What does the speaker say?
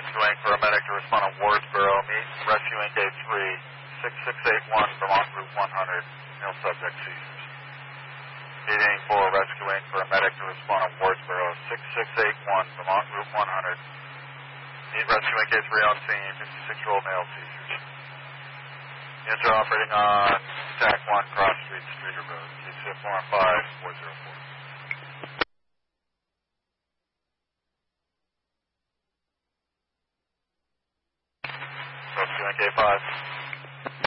Rescue Inc. paramedic to respond on Wardsboro. Meet Rescue Inc. A3, 6681 Vermont Route 100. No subject seizures. Meeting for Rescue Inc. paramedic to respond on Wardsboro. 6681 Vermont Route 100. Meet Rescue Inc. A3 on scene. 56-year-old male seizures. Units are operating on TAC 1 Cross Street, Streeter Road. GCF 415 404. Rescue Inc. A5.